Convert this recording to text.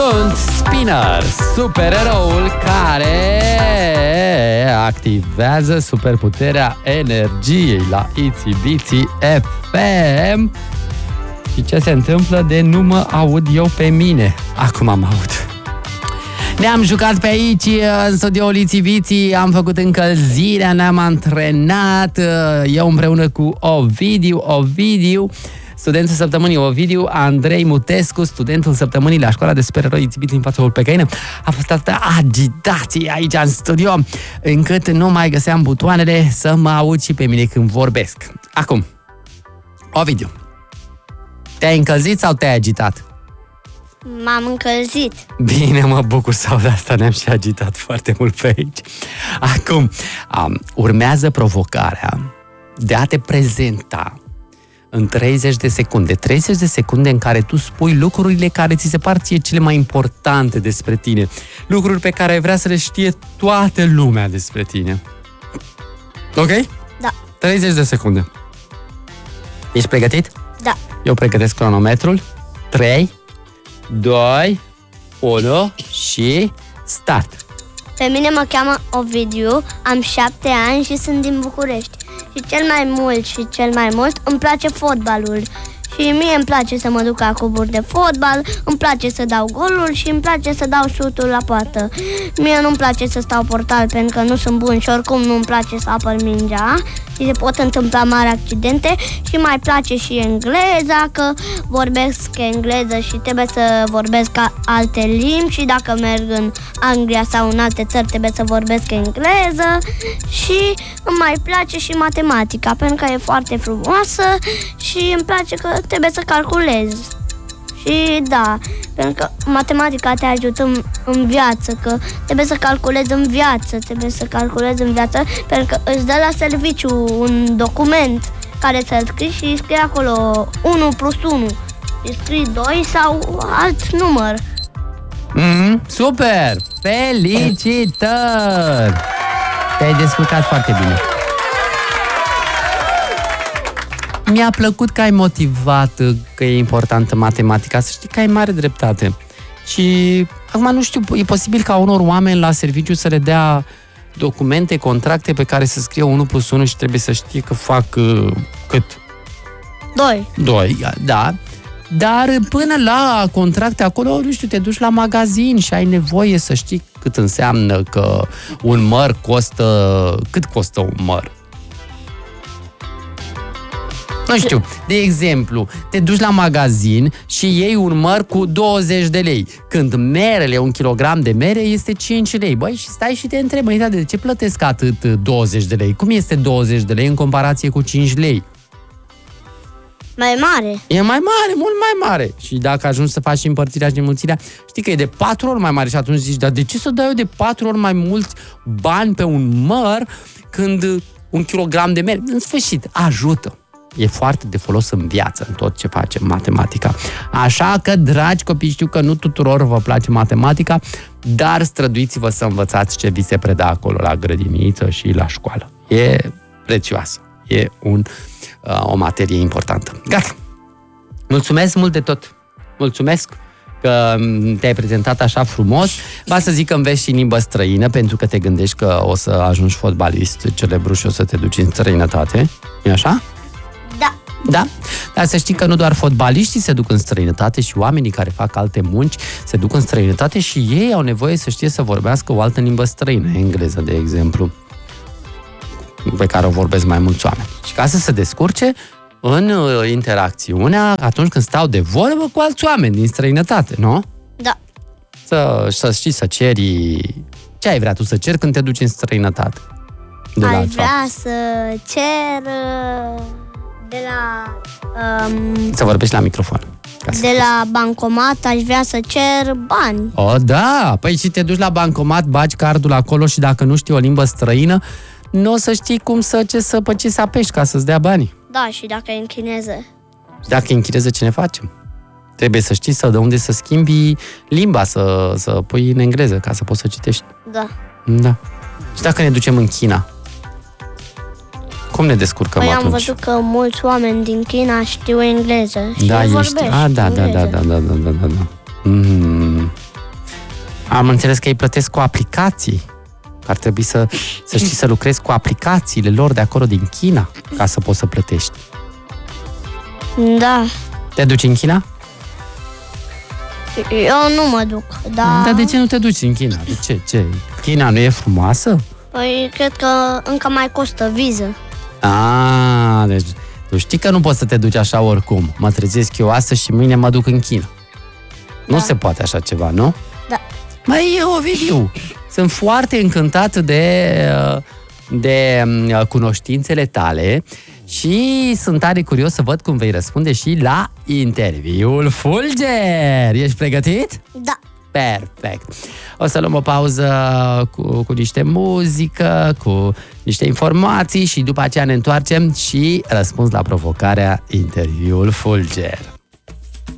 sunt Spinner, supereroul care activează superputerea energiei la Itsy Bitsy FM. Și ce se întâmplă de nu mă aud eu pe mine? Acum mă aud. Ne-am jucat pe aici, în studioul Itsy Bitsy, am făcut încălzirea, ne-am antrenat, eu împreună cu Ovidiu, studentul săptămânii Ovidiu, Andrei Mutescu, studentul săptămânii la școala de supereroi Itsy Bitsy în fața Olpecaină. A fost atâta agitație aici în studio, încât nu mai găseam butoanele să mă aud și pe mine când vorbesc. Acum, Ovidiu, te-ai încălzit sau te-ai agitat? M-am încălzit. Bine, mă bucur să aud asta, ne-am și agitat foarte mult pe aici. Acum, urmează provocarea de a te prezenta în 30 de secunde. 30 de secunde în care tu spui lucrurile care ți se par ție cele mai importante despre tine. Lucruri pe care ai vrea să le știe toată lumea despre tine. Ok? Da. 30 de secunde. Ești pregătit? Da. Eu pregătesc cronometrul. 3, 2, 1 și start. Pe mine mă cheamă Ovidiu, am 7 ani și sunt din București. Și cel mai mult îmi place fotbalul. Și mie îmi place să mă duc la cluburi de fotbal, îmi place să dau golul și îmi place să dau șutul la poartă. Mie nu-mi place să stau portal pentru că nu sunt bun și oricum nu-mi place să apăr mingea și se pot întâmpla mari accidente. Și mai place și engleza, că vorbesc engleză și trebuie să vorbesc alte limbi și dacă merg în Anglia sau în alte țări trebuie să vorbesc engleză. Și îmi mai place și matematica pentru că e foarte frumoasă și îmi place că trebuie să calculez. Și da, pentru că matematica te ajută în viață, că trebuie să calculezi în viață, pentru că îți dă la serviciu un document care să-l scrii și scrie acolo 1 plus 1 și scrii 2 sau alt număr. Super! Felicitări! Te-ai descurcat foarte bine. Mi-a plăcut că ai motivat că e importantă matematica, să știi că ai mare dreptate. Și acum nu știu, e posibil ca unor oameni la serviciu să le dea documente, contracte pe care să scrie 1 plus 1 și trebuie să știe că fac cât? 2, da. Dar până la contracte acolo, nu știu, te duci la magazin și ai nevoie să știi cât înseamnă că un măr costă... Cât costă un măr? Nu știu, de exemplu, te duci la magazin și iei un măr cu 20 de lei, când merele, 1 kilogram de mere este 5 lei. Băi, și stai și te întrebi, de ce plătesc atât 20 de lei? Cum este 20 de lei în comparație cu 5 lei? Mai mare. E mai mare, mult mai mare. Și dacă ajungi să faci împărțirea și înmulțirea, știi că e de 4 ori mai mare și atunci zici, dar de ce să dau eu de 4 ori mai mulți bani pe un măr când 1 kilogram de mere? În sfârșit, ajută. E foarte de folos în viață, în tot ce facem matematica. Așa că, dragi copii, știu că nu tuturor vă place matematica, dar străduiți-vă să învățați ce vi se predă acolo la grădiniță și la școală. E prețioasă. E o materie importantă. Gata! Mulțumesc mult de tot! Mulțumesc că te-ai prezentat așa frumos. Va să zic că înveți și limbă străină, pentru că te gândești că o să ajungi fotbalist celebru și o să te duci în străinătate. E așa? Da. Da? Dar să știi că nu doar fotbaliștii se duc în străinătate și oamenii care fac alte munci se duc în străinătate și ei au nevoie să știe să vorbească o altă limbă străină, engleză, de exemplu, pe care o vorbesc mai mulți oameni. Și ca să se descurce în interacțiunea atunci când stau de vorbă cu alți oameni din străinătate, nu? Da. Să știi să ceri... Ce ai vrea tu să ceri când te duci în străinătate? Aș vrea să cer de la... Să vorbești la microfon. De la bancomat aș vrea să cer bani. O, da! Păi și te duci la bancomat, bagi cardul acolo și dacă nu știi o limbă străină, nu o să știi pe ce să apeși ca să-ți dea banii. Da, și dacă e în chineză. Și dacă e în chineză, ce ne facem? Trebuie să știi de unde să schimbi limba, să pui în engleză, ca să poți să citești. Da. Da. Și dacă ne ducem în China? Cum ne descurcăm atunci? Am văzut că mulți oameni din China știu engleză și da, vorbești da. Am înțeles că îi plătesc cu aplicații. Ar trebui să știi să lucrezi cu aplicațiile lor de acolo din China ca să poți să plătești. Da. Te duci în China? Eu nu mă duc, dar... Dar de ce nu te duci în China? De ce? Ce? China nu e frumoasă? Păi, cred că încă mai costă viză. Deci tu știi că nu poți să te duci așa oricum. Mă trezesc eu astăzi și mâine mă duc în China. Nu se poate așa ceva, nu? Da. Măi, Ovidiu, sunt foarte încântat de cunoștințele tale și sunt tare curios să văd cum vei răspunde și la interviul Fulger. Ești pregătit? Da. Perfect. O să luăm o pauză cu niște muzică, cu niște informații și după aceea ne întoarcem și răspuns la provocarea interviul Fulger.